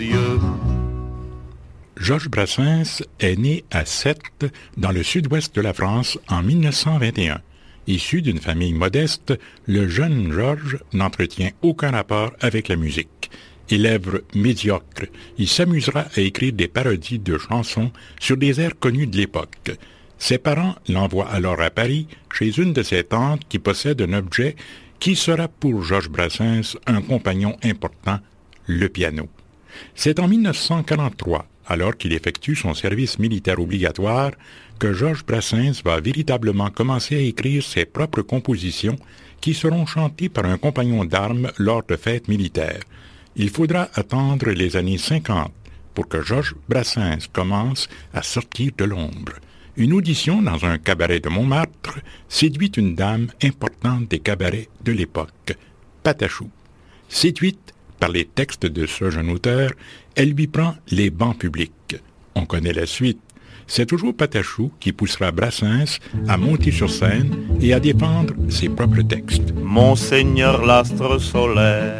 Georges Brassens est né à Sète, dans le sud-ouest de la France, en 1921. Issu d'une famille modeste, le jeune Georges n'entretient aucun rapport avec la musique. Élève médiocre, il s'amusera à écrire des parodies de chansons sur des airs connus de l'époque. Ses parents l'envoient alors à Paris, chez une de ses tantes qui possède un objet qui sera pour Georges Brassens un compagnon important, le piano. C'est en 1943, alors qu'il effectue son service militaire obligatoire, que Georges Brassens va véritablement commencer à écrire ses propres compositions qui seront chantées par un compagnon d'armes lors de fêtes militaires. Il faudra attendre les années 50 pour que Georges Brassens commence à sortir de l'ombre. Une audition dans un cabaret de Montmartre séduit une dame importante des cabarets de l'époque, Patachou. Séduite par les textes de ce jeune auteur, elle lui prend les bancs publics. On connaît la suite. C'est toujours Patachou qui poussera Brassens à monter sur scène et à défendre ses propres textes. Monseigneur l'astre solaire